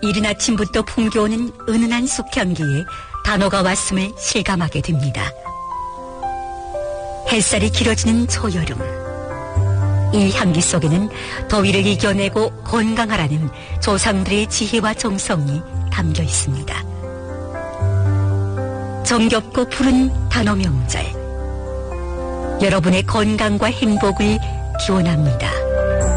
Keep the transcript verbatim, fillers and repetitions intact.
이른 아침부터 풍겨오는 은은한 숲향기에 단오가 왔음을 실감하게 됩니다. 햇살이 길어지는 초여름, 이 향기 속에는 더위를 이겨내고 건강하라는 조상들의 지혜와 정성이 담겨 있습니다. 정겹고 푸른 단오 명절, 여러분의 건강과 행복을 기원합니다.